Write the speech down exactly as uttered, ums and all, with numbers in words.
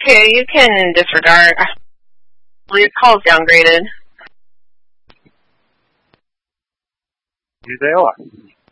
Okay, you can disregard. I believe call's downgraded. Here they are.